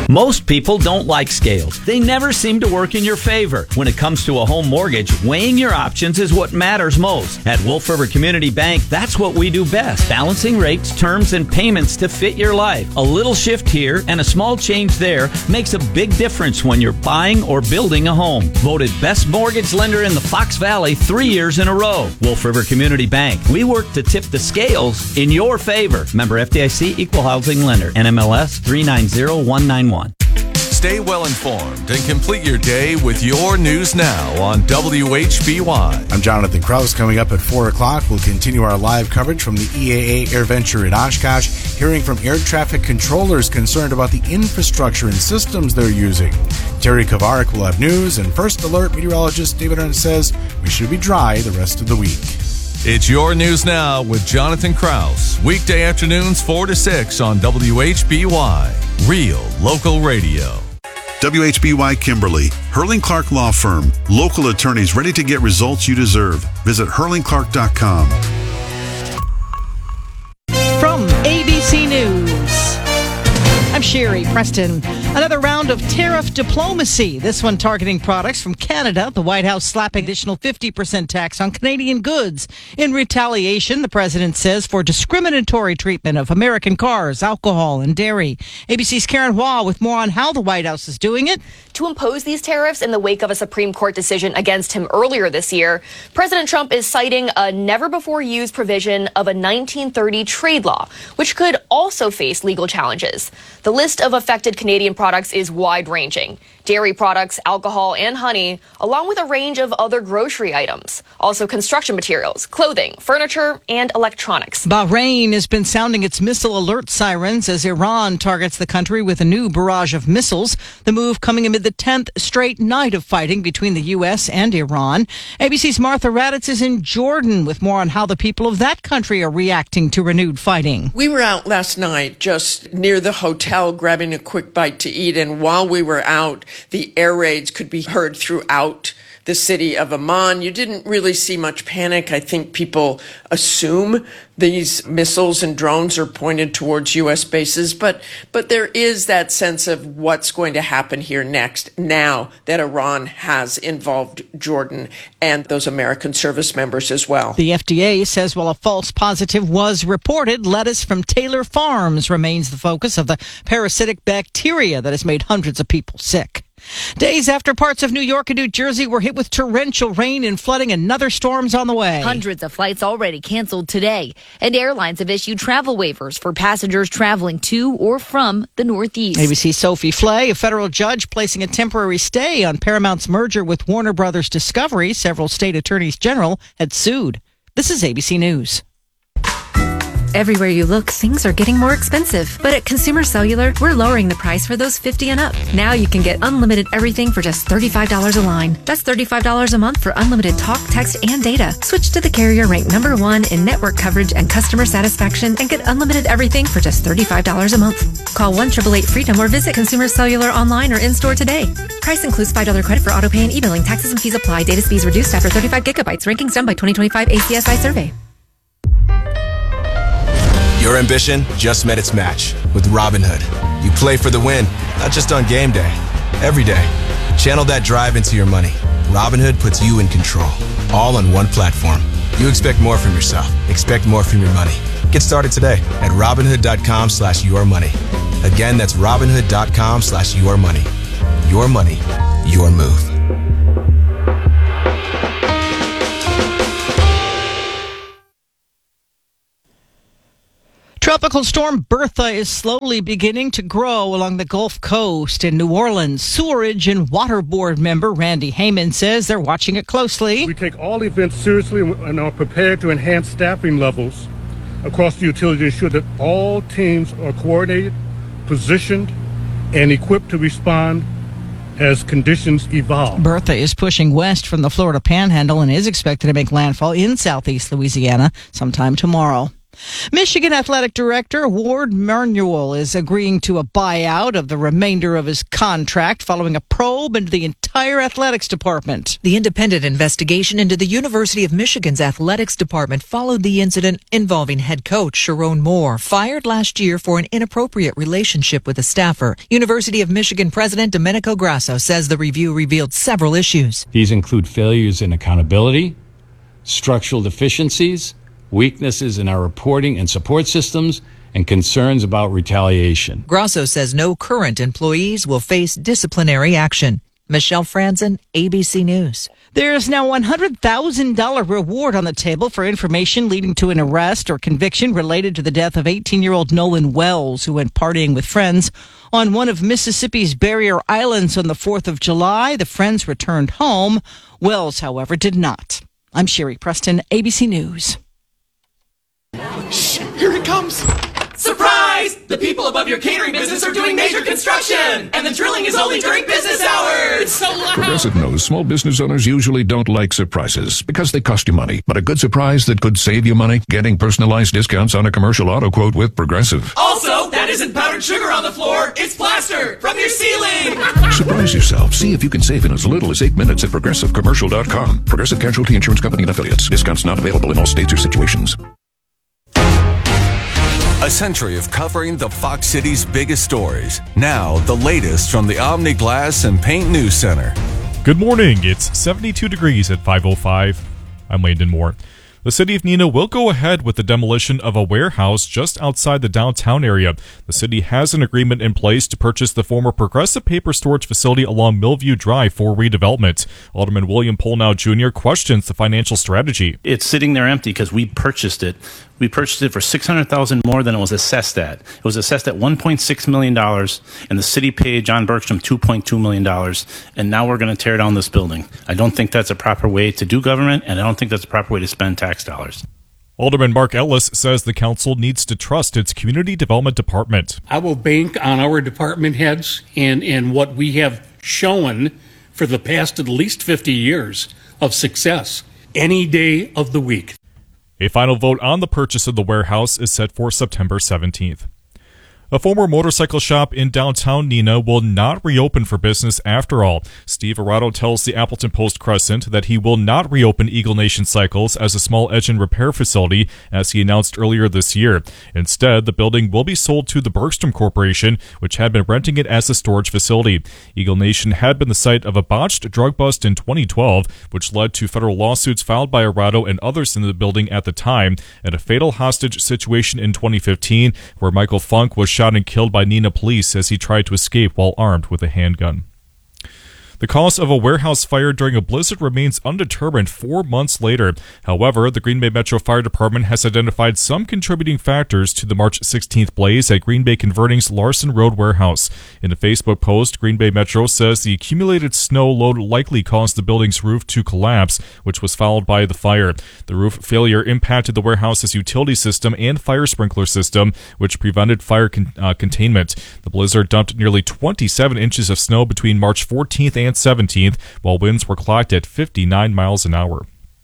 Most people don't like scales. They never seem to work in your favor. When it comes to a home mortgage, weighing your options is what matters most. At Wolf River Community Bank, that's what we do best. Balancing rates, terms, and payments to fit your life. A little shift here and a small change there makes a big difference when you're buying or building a home. Voted best mortgage lender in the Fox Valley 3 years in a row. Wolf River Community Bank. We work to tip the scales in your favor. Member FDIC, Equal Housing Lender. NMLS 390191. Stay well informed and complete your day with your news now on WHBY. I'm Jonathan Krause. Coming up at 4 o'clock, we'll continue our live coverage from the EAA AirVenture in Oshkosh, hearing from air traffic controllers concerned about the infrastructure and systems they're using. Terry Kovarik will have news, and First Alert meteorologist David Ernst says we should be dry the rest of the week. It's your news now with Jonathan Krause. Weekday afternoons 4 to 6 on WHBY. Real local radio. WHBY Kimberly, Hurling Clark Law Firm. Local attorneys ready to get results you deserve. Visit hurlingclark.com. From ABC News, I'm Sherry Preston. Another round of tariff diplomacy, this one targeting products from Canada. The White House slapping additional 50% tax on Canadian goods in retaliation, the president says, for discriminatory treatment of American cars, alcohol, and dairy. ABC's Karen Hua with more on how the White House is doing it. To impose these tariffs in the wake of a Supreme Court decision against him earlier this year, President Trump is citing a never-before-used provision of a 1930 trade law, which could also face legal challenges. The list of affected Canadian products is wide-ranging. Dairy products, alcohol, and honey, along with a range of other grocery items. Also construction materials, clothing, furniture, and electronics. Bahrain has been sounding its missile alert sirens as Iran targets the country with a new barrage of missiles. The move coming amid the 10th straight night of fighting between the U.S. and Iran. ABC's Martha Raddatz is in Jordan with more on how the people of that country are reacting to renewed fighting. We were out last night just near the hotel grabbing a quick bite to eat, and while we were out, the air raids could be heard throughout the city of Amman. You didn't really see much panic. I think people assume these missiles and drones are pointed towards U.S. bases, but there is that sense of what's going to happen here next now that Iran has involved Jordan and those American service members as well. The FDA says while a false positive was reported, lettuce from Taylor Farms remains the focus of the parasitic bacteria that has made hundreds of people sick. Days after parts of New York and New Jersey were hit with torrential rain and flooding, another storm's on the way. Hundreds of flights already canceled today, and airlines have issued travel waivers for passengers traveling to or from the Northeast. ABC's Sophie Flay, a federal judge placing a temporary stay on Paramount's merger with Warner Brothers Discovery. Several state attorneys general had sued. This is ABC News. Everywhere you look, things are getting more expensive. But at Consumer Cellular, we're lowering the price for those 50 and up. Now you can get unlimited everything for just $35 a line. That's $35 a month for unlimited talk, text, and data. Switch to the carrier ranked #1 in network coverage and customer satisfaction and get unlimited everything for just $35 a month. Call 1-888-FREEDOM or visit Consumer Cellular online or in-store today. Price includes $5 credit for auto pay and e-billing. Taxes and fees apply. Data speeds reduced after 35 gigabytes. Rankings done by 2025 ACSI survey. Your ambition just met its match with Robinhood. You play for the win, not just on game day, every day. Channel that drive into your money. Robinhood puts you in control, all on one platform. You expect more from yourself. Expect more from your money. Get started today at Robinhood.com/yourmoney. Again, that's Robinhood.com/yourmoney. Your money, your move. Tropical storm Bertha is slowly beginning to grow along the Gulf Coast in New Orleans. Sewerage and Water Board member Randy Heyman says they're watching it closely. We take all events seriously and are prepared to enhance staffing levels across the utility to ensure that all teams are coordinated, positioned, and equipped to respond as conditions evolve. Bertha is pushing west from the Florida Panhandle and is expected to make landfall in southeast Louisiana sometime tomorrow. Michigan Athletic Director Ward Manuel is agreeing to a buyout of the remainder of his contract following a probe into the entire athletics department. The independent investigation into the University of Michigan's athletics department followed the incident involving head coach Sharon Moore, fired last year for an inappropriate relationship with a staffer. University of Michigan President Domenico Grasso says the review revealed several issues. These include failures in accountability, structural deficiencies, weaknesses in our reporting and support systems, and concerns about retaliation. Grasso says no current employees will face disciplinary action. Michelle Franzen, ABC News. There's now a $100,000 reward on the table for information leading to an arrest or conviction related to the death of 18-year-old Nolan Wells, who went partying with friends on one of Mississippi's barrier islands on the 4th of July. The friends returned home. Wells, however, did not. I'm Sherry Preston, ABC News. Shh, here it comes. Surprise! The people above your catering business are doing major construction, and the drilling is only during business hours. So loud. Progressive knows small business owners usually don't like surprises because they cost you money. But a good surprise that could save you money? Getting personalized discounts on a commercial auto quote with Progressive. Also, that isn't powdered sugar on the floor. It's plaster from your ceiling. Surprise yourself. See if you can save in as little as 8 minutes at ProgressiveCommercial.com. Progressive Casualty Insurance Company and Affiliates. Discounts not available in all states or situations. A century of covering the Fox City's biggest stories. Now, the latest from the Omni Glass and Paint News Center. Good morning. It's 72 degrees at 5:05. I'm Landon Moore. The city of Neenah will go ahead with the demolition of a warehouse just outside the downtown area. The city has an agreement in place to purchase the former Progressive Paper Storage facility along Millview Drive for redevelopment. Alderman William Polnow Jr. questions the financial strategy. It's sitting there empty because we purchased it. We purchased it for $600,000 more than it was assessed at. It was assessed at $1.6 million, and the city paid John Bergstrom $2.2 million, and now we're going to tear down this building. I don't think that's a proper way to do government, and I don't think that's a proper way to spend tax dollars. Alderman Mark Ellis says the council needs to trust its community development department. I will bank on our department heads and what we have shown for the past at least 50 years of success any day of the week. A final vote on the purchase of the warehouse is set for September 17th. A former motorcycle shop in downtown Neenah will not reopen for business after all. Steve Arado tells the Appleton Post-Crescent that he will not reopen Eagle Nation Cycles as a small engine repair facility, as he announced earlier this year. Instead, the building will be sold to the Bergstrom Corporation, which had been renting it as a storage facility. Eagle Nation had been the site of a botched drug bust in 2012, which led to federal lawsuits filed by Arado and others in the building at the time, and a fatal hostage situation in 2015, where Michael Funk was shot and killed by Neenah police as he tried to escape while armed with a handgun. The cause of a warehouse fire during a blizzard remains undetermined 4 months later. However, the Green Bay Metro Fire Department has identified some contributing factors to the March 16th blaze at Green Bay Converting's Larson Road warehouse. In a Facebook post, Green Bay Metro says the accumulated snow load likely caused the building's roof to collapse, which was followed by the fire. The roof failure impacted the warehouse's utility system and fire sprinkler system, which prevented fire containment. The blizzard dumped nearly 27 inches of snow between March 14th and 17th, while winds were clocked at 59 miles an hour.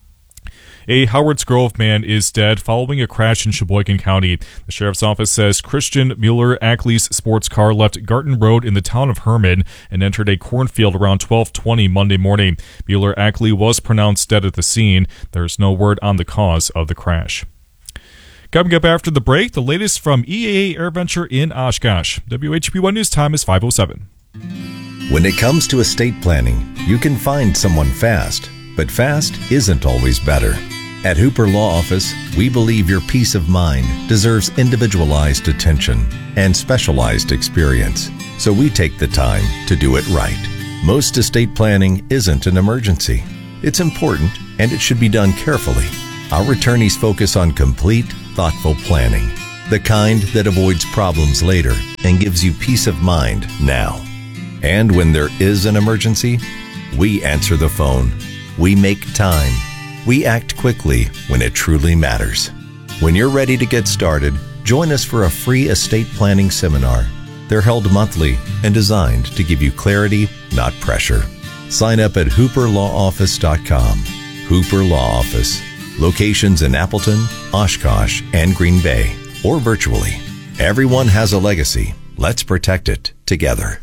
A Howards Grove man is dead following a crash in Sheboygan County. The sheriff's office says Christian Mueller-Ackley's sports car left Garton Road in the town of Herman and entered a cornfield around 12:20 Monday morning. Mueller-Ackley was pronounced dead at the scene. There's no word on the cause of the crash. Coming up after the break, the latest from EAA AirVenture in Oshkosh. WHB1 News Time is 5:07. When it comes to estate planning, you can find someone fast, but fast isn't always better. At Hooper Law Office, we believe your peace of mind deserves individualized attention and specialized experience, so we take the time to do it right. Most estate planning isn't an emergency. It's important, and it should be done carefully. Our attorneys focus on complete, thoughtful planning, the kind that avoids problems later and gives you peace of mind now. And when there is an emergency, we answer the phone. We make time. We act quickly when it truly matters. When you're ready to get started, join us for a free estate planning seminar. They're held monthly and designed to give you clarity, not pressure. Sign up at hooperlawoffice.com. Hooper Law Office. Locations in Appleton, Oshkosh, and Green Bay, or virtually. Everyone has a legacy. Let's protect it together.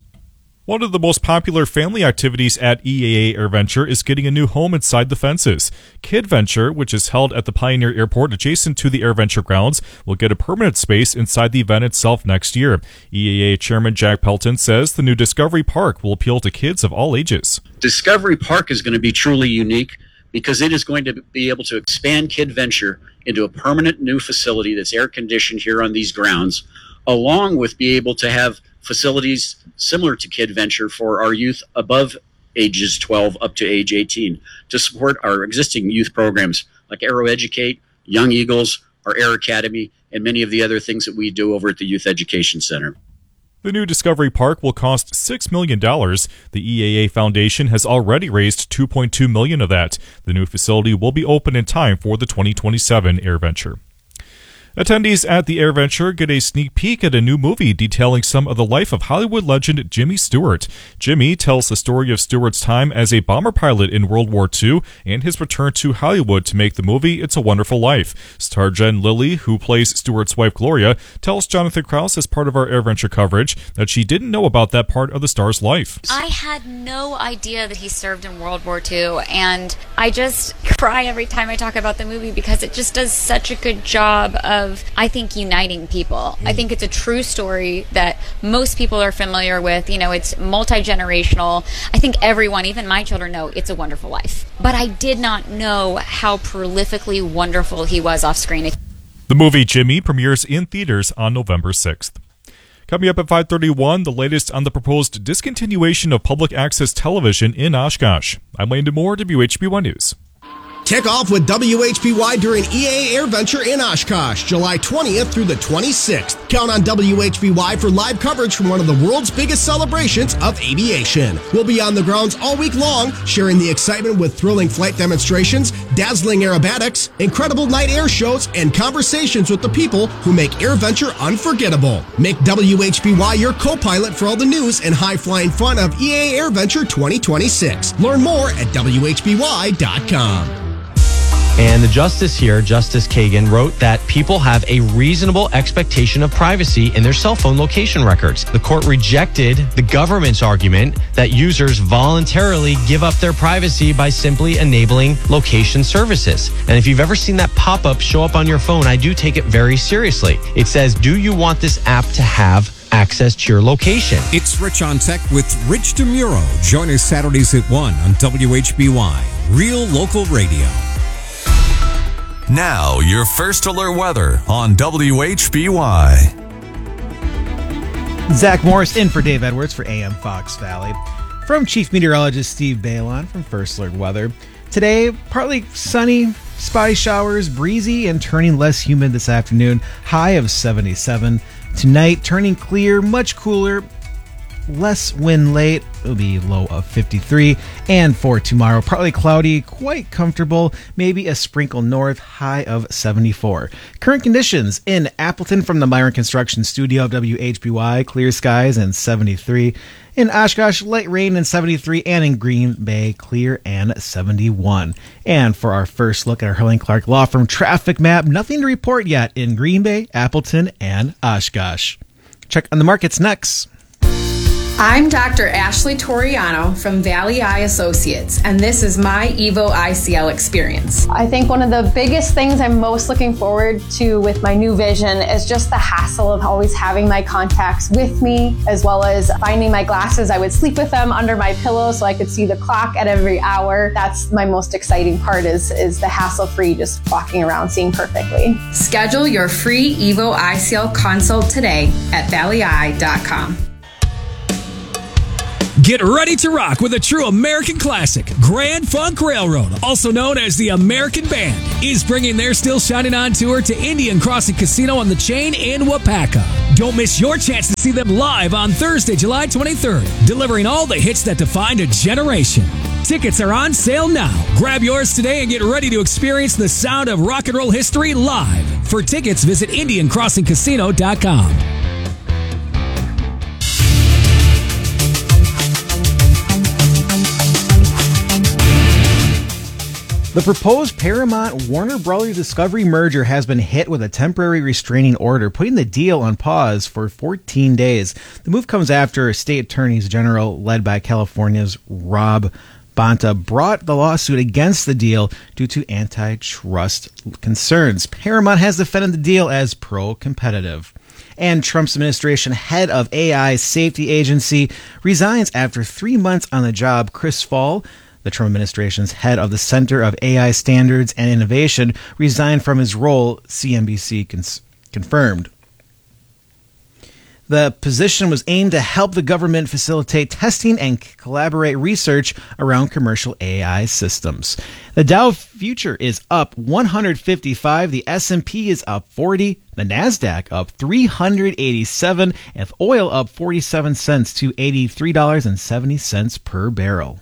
One of the most popular family activities at EAA AirVenture is getting a new home inside the fences. KidVenture, which is held at the Pioneer Airport adjacent to the AirVenture grounds, will get a permanent space inside the event itself next year. EAA Chairman Jack Pelton says the new Discovery Park will appeal to kids of all ages. Discovery Park is going to be truly unique because it is going to be able to expand KidVenture into a permanent new facility that's air-conditioned here on these grounds, along with be able to have facilities similar to KidVenture for our youth above ages 12 up to age 18 to support our existing youth programs like Aero Educate, Young Eagles, our Air Academy, and many of the other things that we do over at the Youth Education Center. The new Discovery Park will cost $6 million. The EAA Foundation has already raised $2.2 million of that. The new facility will be open in time for the 2027 AirVenture. Attendees at the AirVenture get a sneak peek at a new movie detailing some of the life of Hollywood legend Jimmy Stewart. Jimmy tells the story of Stewart's time as a bomber pilot in World War II and his return to Hollywood to make the movie It's a Wonderful Life. Star Jen Lilly, who plays Stewart's wife Gloria, tells Jonathan Krause as part of our AirVenture coverage that she didn't know about that part of the star's life. I had no idea that he served in World War II, and I just cry every time I talk about the movie because it just does such a good job of, I think, uniting people. I think it's a true story that most people are familiar with. You know, it's multi-generational. I think everyone, even my children, know It's a Wonderful Life. But I did not know how prolifically wonderful he was off screen. The movie Jimmy premieres in theaters on November 6th. Coming up at 5:31, the latest on the proposed discontinuation of public access television in Oshkosh. I'm Landon Moore, WHBY News. Kick off with WHBY during EAA AirVenture in Oshkosh, July 20th through the 26th. Count on WHBY for live coverage from one of the world's biggest celebrations of aviation. We'll be on the grounds all week long, sharing the excitement with thrilling flight demonstrations, dazzling aerobatics, incredible night air shows, and conversations with the people who make AirVenture unforgettable. Make WHBY your co-pilot for all the news and high-flying fun of EAA AirVenture 2026. Learn more at WHBY.com. And the justice here, Justice Kagan, wrote that people have a reasonable expectation of privacy in their cell phone location records. The court rejected the government's argument that users voluntarily give up their privacy by simply enabling location services. And if you've ever seen that pop-up show up on your phone, I do take it very seriously. It says, do you want this app to have access to your location? It's Rich on Tech with Rich DeMuro. Join us Saturdays at 1 on WHBY, Real Local Radio. Now, your first alert weather on WHBY. Zach Morris in for Dave Edwards for AM Fox Valley. From Chief Meteorologist Steve Balon from First Alert Weather. Today, partly sunny, spotty showers, breezy, and turning less humid this afternoon. High of 77. Tonight, turning clear, much cooler. Less wind late, it'll be low of 53. And for tomorrow, partly cloudy, quite comfortable, maybe a sprinkle north, high of 74. Current conditions in Appleton from the Myron Construction Studio of WHBY, clear skies and 73. In Oshkosh, light rain and 73, and in Green Bay, clear and 71. And for our first look at our Hurling Clark Law Firm traffic map, nothing to report yet in Green Bay, Appleton, and Oshkosh. Check on the markets next. I'm Dr. Ashley Toriano from Valley Eye Associates, and this is my Evo ICL experience. I think one of the biggest things I'm most looking forward to with my new vision is just the hassle of always having my contacts with me, as well as finding my glasses. I would sleep with them under my pillow so I could see the clock at every hour. That's my most exciting part is the hassle-free, just walking around seeing perfectly. Schedule your free Evo ICL consult today at valleyeye.com. Get ready to rock with a true American classic. Grand Funk Railroad, also known as the American Band, is bringing their Still Shining On tour to Indian Crossing Casino on the Chain in Wapaka. Don't miss your chance to see them live on Thursday, July 23rd, delivering all the hits that defined a generation. Tickets are on sale now. Grab yours today and get ready to experience the sound of rock and roll history live. For tickets, visit IndianCrossingCasino.com. The proposed Paramount-Warner Brothers Discovery merger has been hit with a temporary restraining order, putting the deal on pause for 14 days. The move comes after state attorneys general, led by California's Rob Bonta, brought the lawsuit against the deal due to antitrust concerns. Paramount has defended the deal as pro-competitive. And Trump's administration head of AI Safety Agency resigns after 3 months on the job. Chris Fall, the Trump administration's head of the Center of AI Standards and Innovation, resigned from his role, CNBC confirmed. The position was aimed to help the government facilitate testing and collaborate research around commercial AI systems. The Dow future is up 155, the S&P is up 40, the NASDAQ up 387, and oil up 47 cents to $83.70 per barrel.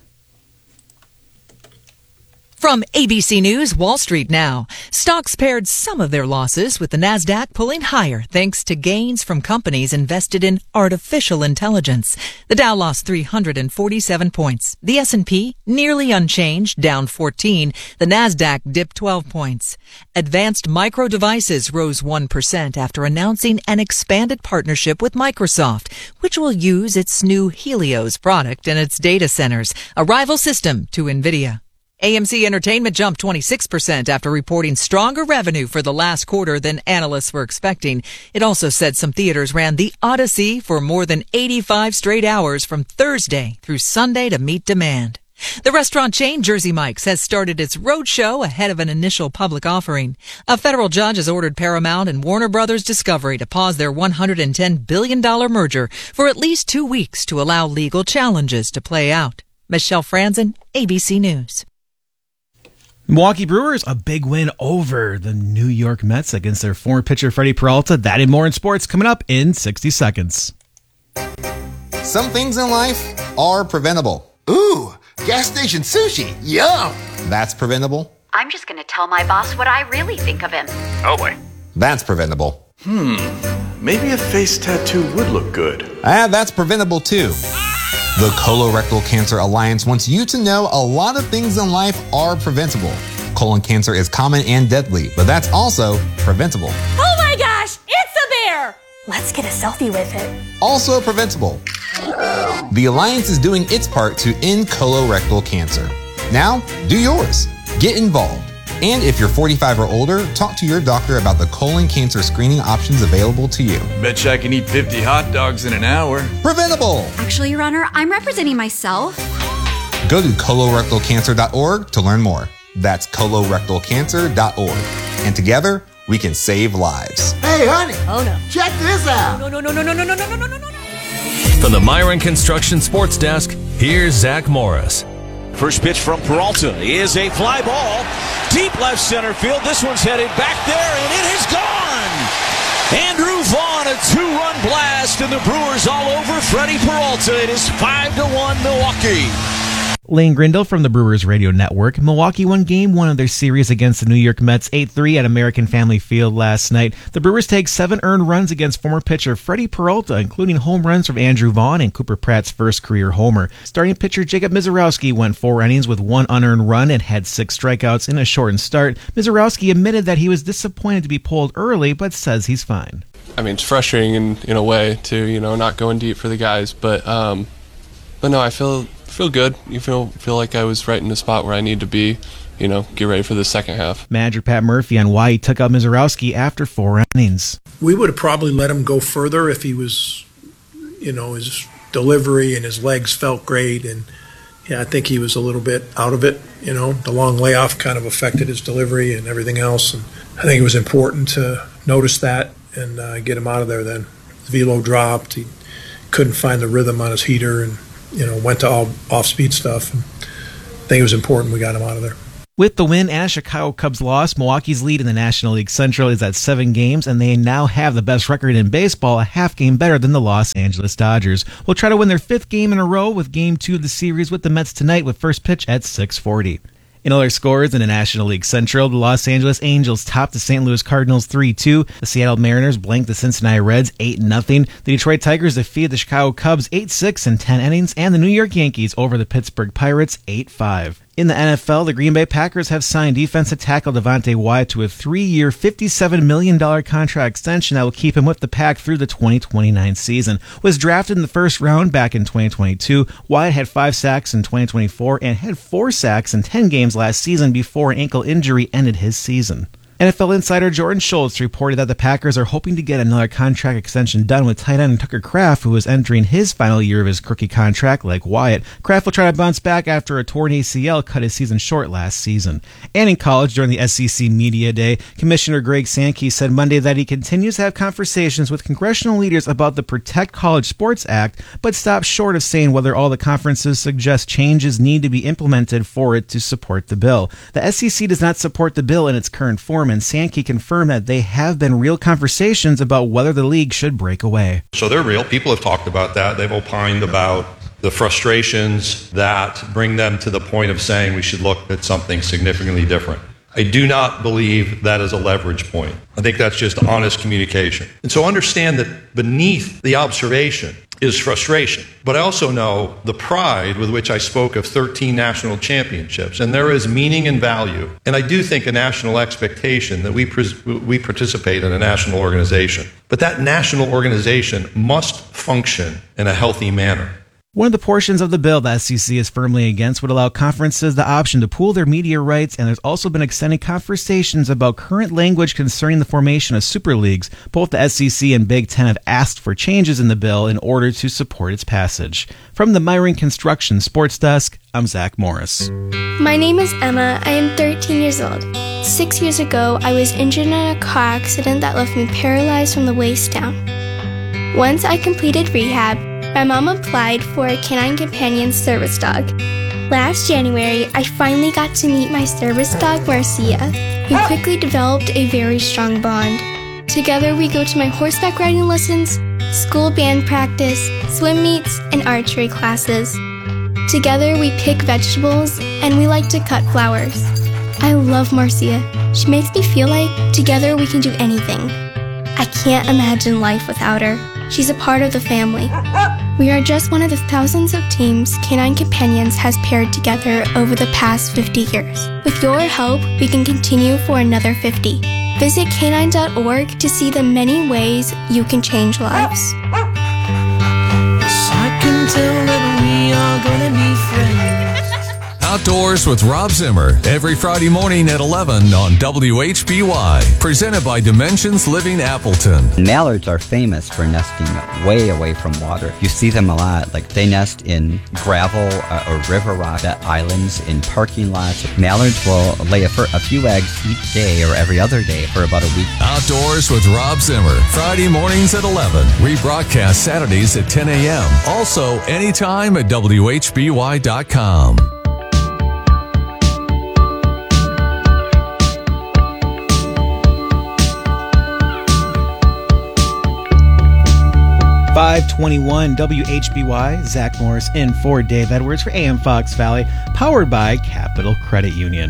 From ABC News, Wall Street now. Stocks pared some of their losses, with the NASDAQ pulling higher thanks to gains from companies invested in artificial intelligence. The Dow lost 347 points. The S&P nearly unchanged, down 14. The NASDAQ dipped 12 points. Advanced Micro Devices rose 1% after announcing an expanded partnership with Microsoft, which will use its new Helios product in its data centers, a rival system to NVIDIA. AMC Entertainment jumped 26% after reporting stronger revenue for the last quarter than analysts were expecting. It also said some theaters ran The Odyssey for more than 85 straight hours from Thursday through Sunday to meet demand. The restaurant chain Jersey Mike's has started its roadshow ahead of an initial public offering. A federal judge has ordered Paramount and Warner Brothers Discovery to pause their $110 billion merger for at least 2 weeks to allow legal challenges to play out. Michelle Franzen, ABC News. Milwaukee Brewers, a big win over the New York Mets against their former pitcher Freddie Peralta. That and more in sports coming up in 60 seconds. Some things in life are preventable. Ooh, gas station sushi. Yum. That's preventable. I'm just going to tell my boss what I really think of him. Oh boy. That's preventable. Maybe a face tattoo would look good. That's preventable too. The Colorectal Cancer Alliance wants you to know a lot of things in life are preventable. Colon cancer is common and deadly, but that's also preventable. Oh my gosh, it's a bear! Let's get a selfie with it. Also preventable. The Alliance is doing its part to end colorectal cancer. Now, do yours. Get involved. And if you're 45 or older, talk to your doctor about the colon cancer screening options available to you. Betcha I can eat 50 hot dogs in an hour. Preventable! Actually, Your Honor, I'm representing myself. Go to colorectalcancer.org to learn more. That's colorectalcancer.org. And together, we can save lives. Hey, honey. Oh, no. Check this out. No. From the Myron Construction Sports Desk, here's Zach Morris. First pitch from Peralta is a fly ball. Deep left center field. This one's headed back there, and it is gone. Andrew Vaughn, a 2-run blast, and the Brewers all over Freddie Peralta. It is 5-1 Milwaukee. Lane Grindle from the Brewers Radio Network. Milwaukee won Game 1 of their series against the New York Mets 8-3 at American Family Field last night. The Brewers take 7 earned runs against former pitcher Freddie Peralta, including home runs from Andrew Vaughn and Cooper Pratt's first career homer. Starting pitcher Jacob Misiorowski went 4 innings with 1 unearned run and had 6 strikeouts in a shortened start. Misiorowski admitted that he was disappointed to be pulled early, but says he's fine. I mean, it's frustrating in a way to, not going deep for the guys, but no, I feel good. You feel like I was right in the spot where I need to be, get ready for the second half. Manager Pat Murphy on why he took out Misiorowski after 4 innings. We would have probably let him go further if he was, his delivery and his legs felt great. And I think he was a little bit out of it. The long layoff kind of affected his delivery and everything else. And I think it was important to notice that and get him out of there then. His velo dropped. He couldn't find the rhythm on his heater and went to all off-speed stuff. And I think it was important we got him out of there. With the win and Chicago Cubs loss, Milwaukee's lead in the National League Central is at 7 games, and they now have the best record in baseball, a half game better than the Los Angeles Dodgers. Will try to win their 5th game in a row with Game 2 of the series with the Mets tonight with first pitch at 6:40. In other scores in the National League Central, the Los Angeles Angels topped the St. Louis Cardinals 3-2. The Seattle Mariners blanked the Cincinnati Reds 8-0. The Detroit Tigers defeated the Chicago Cubs 8-6 in 10 innings, and the New York Yankees over the Pittsburgh Pirates 8-5. In the NFL, the Green Bay Packers have signed defensive tackle Devontae Wyatt to a 3-year, $57 million contract extension that will keep him with the Pack through the 2029 season. Was drafted in the first round back in 2022, Wyatt had 5 sacks in 2024 and had 4 sacks in 10 games last season before an ankle injury ended his season. NFL insider Jordan Schultz reported that the Packers are hoping to get another contract extension done with tight end Tucker Kraft, who is entering his final year of his rookie contract like Wyatt. Kraft will try to bounce back after a torn ACL cut his season short last season. And in college, during the SEC Media Day, Commissioner Greg Sankey said Monday that he continues to have conversations with congressional leaders about the Protect College Sports Act, but stopped short of saying whether all the conferences suggest changes need to be implemented for it to support the bill. The SEC does not support the bill in its current form, and Sankey confirmed that they have been real conversations about whether the league should break away. So they're real. People have talked about that. They've opined about the frustrations that bring them to the point of saying we should look at something significantly different. I do not believe that is a leverage point. I think that's just honest communication. And so understand that beneath the observation is frustration. But I also know the pride with which I spoke of 13 national championships. And there is meaning and value. And I do think a national expectation that we participate in a national organization. But that national organization must function in a healthy manner. One of the portions of the bill the SEC is firmly against would allow conferences the option to pool their media rights, and there's also been extended conversations about current language concerning the formation of super leagues. Both the SEC and Big Ten have asked for changes in the bill in order to support its passage. From the Myron Construction Sports Desk, I'm Zach Morris. My name is Emma. I am 13 years old. 6 years ago, I was injured in a car accident that left me paralyzed from the waist down. Once I completed rehab, my mom applied for a Canine Companion service dog. Last January, I finally got to meet my service dog, Marcia. We quickly developed a very strong bond. Together, we go to my horseback riding lessons, school band practice, swim meets, and archery classes. Together, we pick vegetables, and we like to cut flowers. I love Marcia. She makes me feel like together we can do anything. I can't imagine life without her. She's a part of the family. We are just one of the thousands of teams Canine Companions has paired together over the past 50 years. With your help, we can continue for another 50. Visit canine.org to see the many ways you can change lives. I can tell that we are gonna be friends. Outdoors with Rob Zimmer every Friday morning at 11 on WHBY. Presented by Dimensions Living Appleton. Mallards are famous for nesting way away from water. You see them a lot. Like they nest in gravel or river rock islands, in parking lots. Mallards will lay a few eggs each day or every other day for about a week. Outdoors with Rob Zimmer. Friday mornings at 11. Rebroadcast Saturdays at 10 a.m. Also anytime at WHBY.com. .521 WHBY, Zach Morris in for Dave Edwards for AM Fox Valley, powered by Capital Credit Union.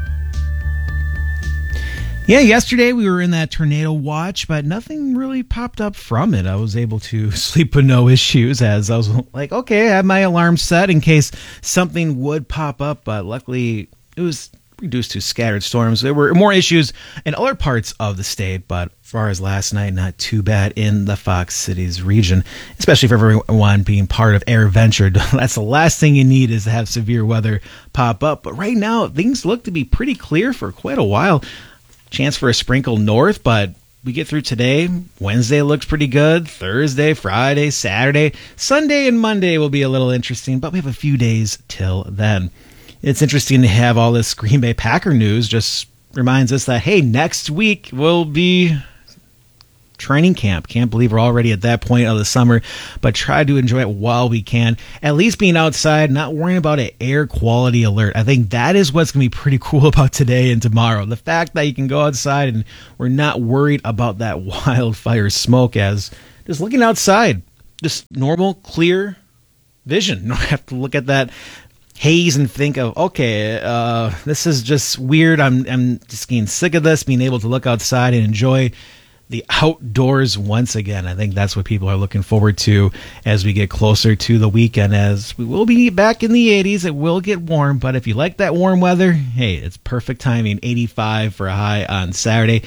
Yeah, yesterday we were in that tornado watch, but nothing really popped up from it. I was able to sleep with no issues, as I was like, okay, I have my alarm set in case something would pop up, but luckily it was reduced to scattered storms. There were more issues in other parts of the state, but as far as last night, not too bad in the Fox Cities region, especially for everyone being part of AirVenture. That's the last thing you need, is to have severe weather pop up. But right now, things look to be pretty clear for quite a while. Chance for a sprinkle north, but we get through today. Wednesday looks pretty good. Thursday, Friday, Saturday, Sunday, and Monday will be a little interesting, but we have a few days till then. It's interesting to have all this Green Bay Packer news. Just reminds us that, hey, next week will be training camp. Can't believe we're already at that point of the summer, but try to enjoy it while we can. At least being outside, not worrying about an air quality alert. I think that is what's going to be pretty cool about today and tomorrow. The fact that you can go outside and we're not worried about that wildfire smoke, as just looking outside, just normal, clear vision. You don't have to look at that haze and think of, okay, this is just weird. I'm just getting sick of this, being able to look outside and enjoy the outdoors once again. I think that's what people are looking forward to as we get closer to the weekend, as we will be back in the 80s. It will get warm, but if you like that warm weather, hey, it's perfect timing. 85 for a high on Saturday,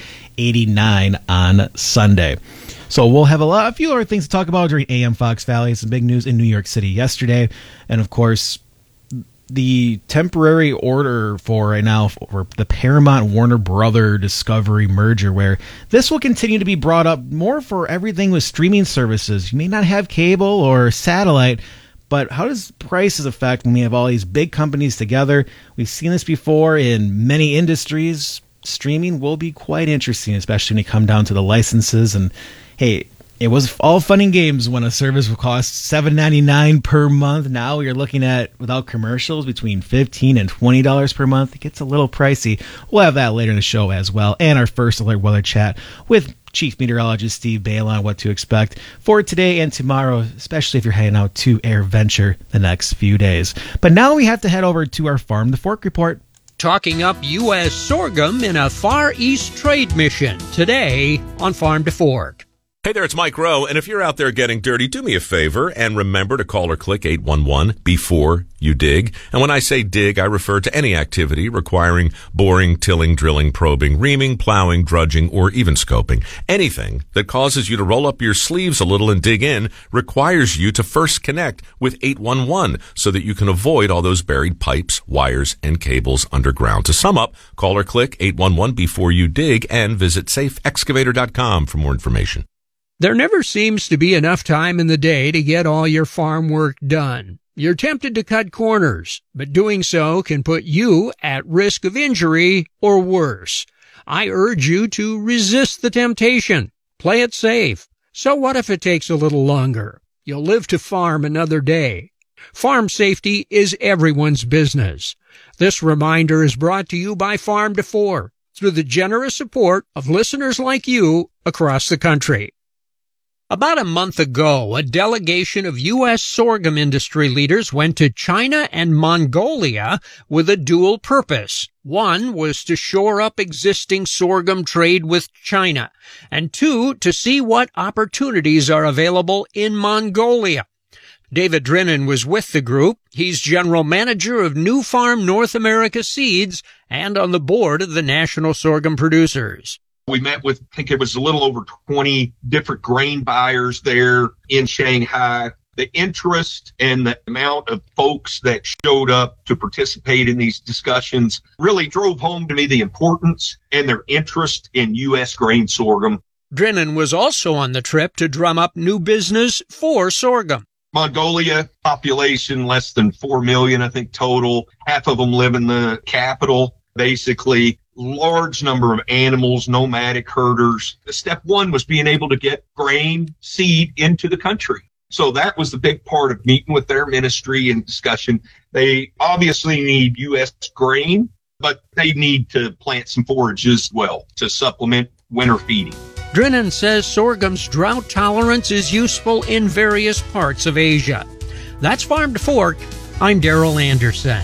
89 on Sunday. So we'll have a few other things to talk about during AM Fox Valley. Some big news in New York City yesterday. And of course, the temporary order for right now for the Paramount Warner Brother Discovery merger, where this will continue to be brought up more for everything with streaming services. You may not have cable or satellite, but how does prices affect when we have all these big companies together? We've seen this before in many industries. Streaming will be quite interesting, especially when you come down to the licenses. And hey, it was all fun and games when a service would cost $7.99 per month. Now you're looking at, without commercials, between $15 and $20 per month. It gets a little pricey. We'll have that later in the show as well. And our first alert weather chat with Chief Meteorologist Steve Bale on what to expect for today and tomorrow, especially if you're heading out to AirVenture the next few days. But now we have to head over to our Farm to Fork report. Talking up U.S. sorghum in a Far East trade mission today on Farm to Fork. Hey there, it's Mike Rowe, and if you're out there getting dirty, do me a favor and remember to call or click 811 before you dig. And when I say dig, I refer to any activity requiring boring, tilling, drilling, probing, reaming, plowing, drudging, or even scoping. Anything that causes you to roll up your sleeves a little and dig in requires you to first connect with 811 so that you can avoid all those buried pipes, wires, and cables underground. To sum up, call or click 811 before you dig and visit safeexcavator.com for more information. There never seems to be enough time in the day to get all your farm work done. You're tempted to cut corners, but doing so can put you at risk of injury or worse. I urge you to resist the temptation. Play it safe. So what if it takes a little longer? You'll live to farm another day. Farm safety is everyone's business. This reminder is brought to you by Farm to Fork through the generous support of listeners like you across the country. About a month ago, a delegation of U.S. sorghum industry leaders went to China and Mongolia with a dual purpose. One was to shore up existing sorghum trade with China, and two, to see what opportunities are available in Mongolia. David Drinnan was with the group. He's general manager of New Farm North America Seeds and on the board of the National Sorghum Producers. We met with, I think it was a little over 20 different grain buyers there in Shanghai. The interest and the amount of folks that showed up to participate in these discussions really drove home to me the importance and their interest in U.S. grain sorghum. Drinnan was also on the trip to drum up new business for sorghum. Mongolia, population less than 4 million, I think, total. Half of them live in the capital, basically. Large number of animals, nomadic herders. Step one was being able to get grain, seed into the country. So that was the big part of meeting with their ministry and discussion. They obviously need U.S. grain, but they need to plant some forage as well to supplement winter feeding. Drinnan says sorghum's drought tolerance is useful in various parts of Asia. That's Farm to Fork. I'm Darrell Anderson.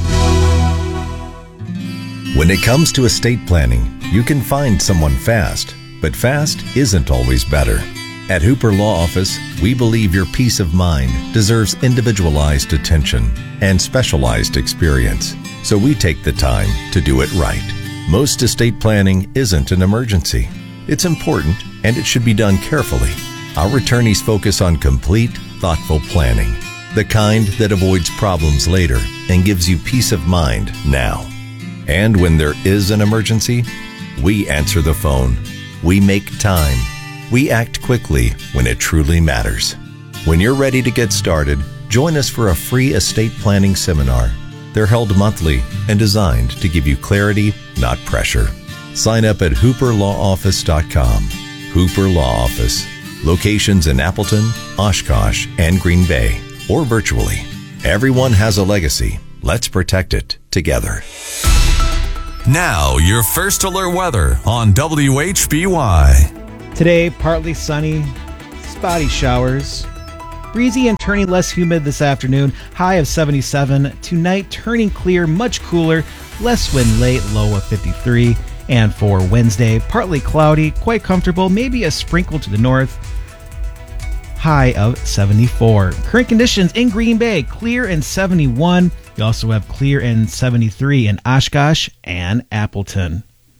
When it comes to estate planning, you can find someone fast, but fast isn't always better. At Hooper Law Office, we believe your peace of mind deserves individualized attention and specialized experience, so we take the time to do it right. Most estate planning isn't an emergency. It's important, and it should be done carefully. Our attorneys focus on complete, thoughtful planning, the kind that avoids problems later and gives you peace of mind now. And when there is an emergency, we answer the phone. We make time. We act quickly when it truly matters. When you're ready to get started, join us for a free estate planning seminar. They're held monthly and designed to give you clarity, not pressure. Sign up at hooperlawoffice.com. Hooper Law Office. Locations in Appleton, Oshkosh, and Green Bay, or virtually. Everyone has a legacy. Let's protect it together. Now, your first alert weather on WHBY. Today, partly sunny, spotty showers, breezy and turning less humid this afternoon, high of 77. Tonight, turning clear, much cooler, less wind late, low of 53. And for Wednesday, partly cloudy, quite comfortable, maybe a sprinkle to the north. High of 74. Current conditions in Green Bay, clear and 71. You also have clear and 73 in Oshkosh and Appleton.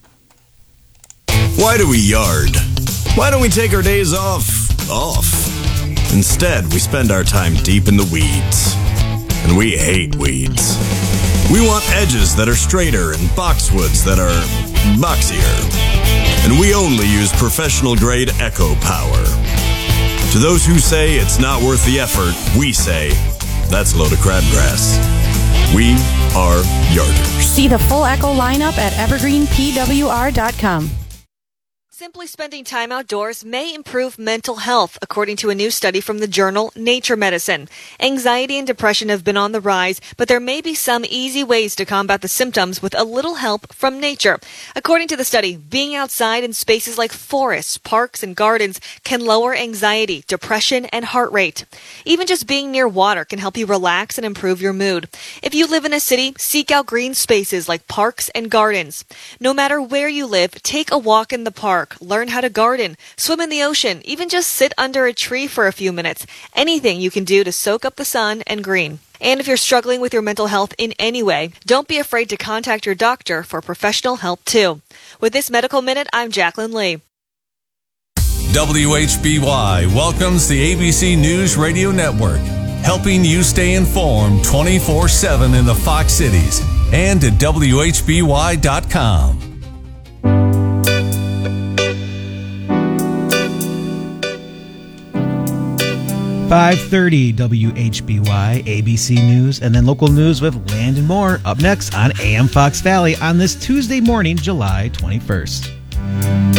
Why do we yard? Why don't we take our days off? Instead, we spend our time deep in the weeds. And we hate weeds. We want edges that are straighter and boxwoods that are boxier. And we only use professional grade Echo Power. To those who say it's not worth the effort, we say that's a load of crabgrass. We are yarders. See the full Echo lineup at evergreenpwr.com. Simply spending time outdoors may improve mental health, according to a new study from the journal Nature Medicine. Anxiety and depression have been on the rise, but there may be some easy ways to combat the symptoms with a little help from nature. According to the study, being outside in spaces like forests, parks, and gardens can lower anxiety, depression, and heart rate. Even just being near water can help you relax and improve your mood. If you live in a city, seek out green spaces like parks and gardens. No matter where you live, take a walk in the park. Learn how to garden, swim in the ocean, even just sit under a tree for a few minutes. Anything you can do to soak up the sun and green. And if you're struggling with your mental health in any way, don't be afraid to contact your doctor for professional help too. With this Medical Minute, I'm Jacqueline Lee. WHBY welcomes the ABC News Radio Network, helping you stay informed 24/7 in the Fox Cities and at WHBY.com. 5:30 WHBY, ABC News, and then local news with Land and more up next on AM Fox Valley on this Tuesday morning, July 21st.